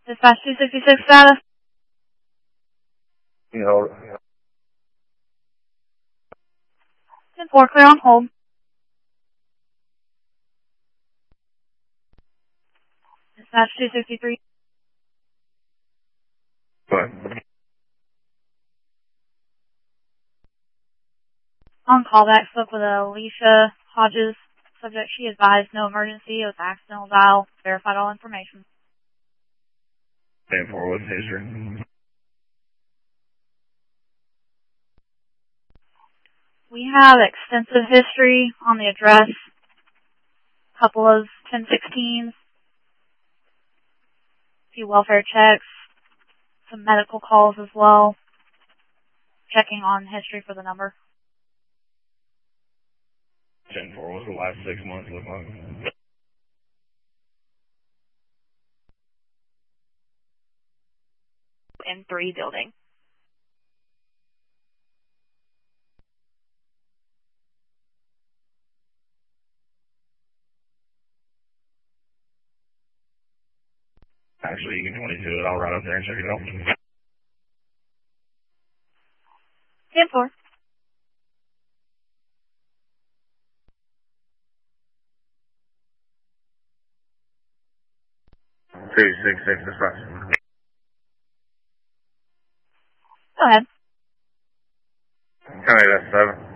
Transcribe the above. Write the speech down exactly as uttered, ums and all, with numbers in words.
Dispatch two sixty-six status. You know, ten four, clear on hold. Dispatch two sixty-three. but On callback, spoke with Alicia Hodges. Subject, she advised no emergency. It was accidental dial. Verified all information. ten four was history. We have extensive history on the address. Couple of ten sixteens. A few welfare checks. Some medical calls as well. Checking on history for the number. ten four was the last six months look like. In three building. Actually, you can twenty-two it. I'll run up there and check it out. ten four. two six six dispatch. Go ahead. Ten eight seven.